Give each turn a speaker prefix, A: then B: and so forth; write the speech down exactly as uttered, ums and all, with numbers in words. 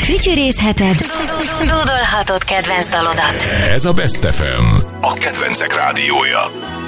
A: Fütyörészheted, dúdolhatod kedvenc dalodat.
B: Ez a Best ef em, a kedvencek rádiója.